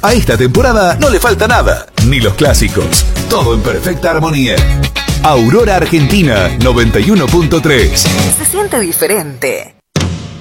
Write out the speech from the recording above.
A esta temporada no le falta nada, ni los clásicos. Todo en perfecta armonía. Aurora Argentina 91.3. Se siente diferente.